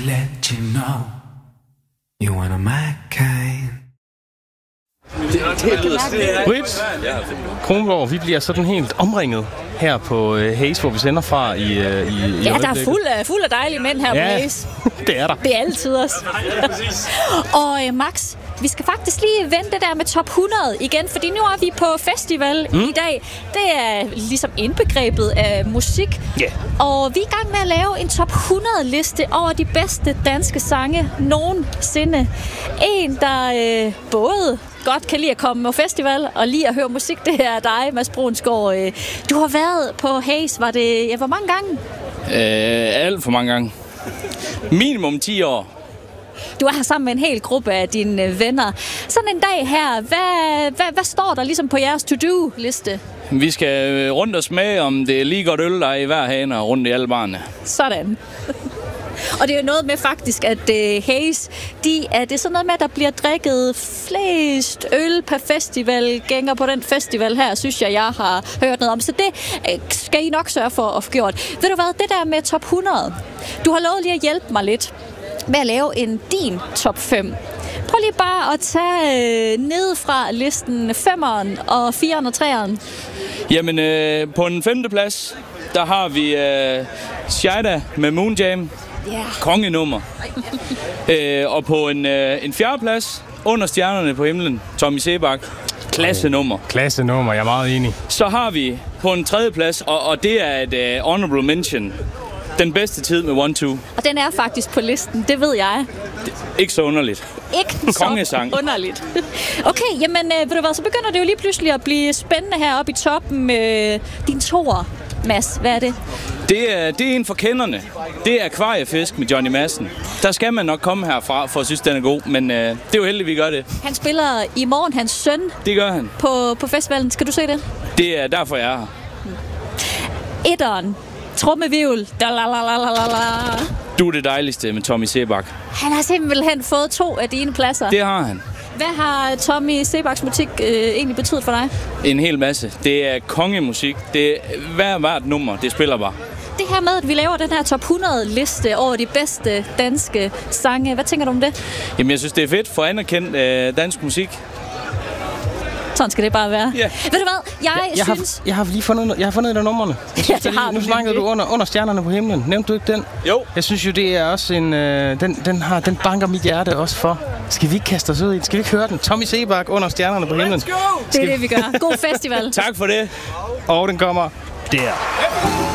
let you know you are my kind. Britt Kronborg, vi bliver sådan helt omringet her på Hayes, hvor vi sender fra i ja, der er fuld af dejlige mænd her på Hayes. Det er der. Det er altid os. Og Max, vi skal faktisk lige vende det der med top 100 igen, fordi nu er vi på festival i dag. Det er ligesom indbegrebet af musik. Yeah. Og vi er i gang med at lave en top 100-liste over de bedste danske sange nogensinde. En, der både godt kan lide at komme på festival og lide at høre musik, det er dig, Mads Bruunsgaard. Du har været på Hayes, var det hvor mange gange? Alt for mange gange. Minimum 10 år. Du er her sammen med en hel gruppe af dine venner. Sådan en dag her, hvad står der ligesom på jeres to-do-liste? Vi skal rundt og smage, om det er lige godt øl, der er i hver hane og rundt i alle barne. Sådan. Og det er jo noget med faktisk, at Hayes, det er sådan noget med, at der bliver drikket flest øl per festivalgænger på den festival her, synes jeg har hørt noget om. Så det skal I nok sørge for at få gjort. Ved du hvad, det der med top 100, du har lovet lige at hjælpe mig lidt med at lave din top 5. Prøv lige bare at tage ned fra listen 5'eren og 4'eren og 3'eren. Jamen, på en 5. plads, der har vi Shida med Moonjam. Yeah. Kongenummer. Og på en 4. plads, Under stjernerne på himlen, Tommy Sebak. Klassenummer. Klassenummer, jeg er meget enig. Så har vi på en 3. plads, og det er et honorable mention, Den bedste tid med 1-2. Og den er faktisk på listen, det ved jeg. Ikke så underligt. Ikke Kongesang. Så underligt. Okay, jamen ved du hvad, så begynder det jo lige pludselig at blive spændende heroppe i toppen med din toer. Mads, hvad er det? Det er en for kenderne. Det er Akvariefisk med Johnny Madsen. Der skal man nok komme herfra, for at synes, den er god. Men det er jo heldigt, vi gør det. Han spiller i morgen, hans søn. Det gør han. På festivalen. Skal du se det? Det er derfor, jeg er her. Etteren. Trummevivl. Du er det dejligste med Tommy Sebak. Han har simpelthen fået 2 af dine pladser. Det har han. Hvad har Tommy Sebaks musik egentlig betydet for dig? En hel masse. Det er kongemusik. Det er hvert nummer, det spiller bare. Det her med, at vi laver den her top 100-liste over de bedste danske sange. Hvad tænker du om det? Jamen, jeg synes, det er fedt for anerkendt dansk musik. Sådan skal det bare være. Yeah. Ved du hvad? Jeg har lige fundet et af numrene. Nu snakkede du under stjernerne på himlen. Nævnte du ikke den? Jo. Jeg synes jo, det er også en... Den banker mit hjerte også for. Skal vi ikke kaste os ud i den? Skal vi ikke høre den? Tommy Sebak under stjernerne på himlen. Det er det, vi gør. God festival. Tak for det. Og den kommer der.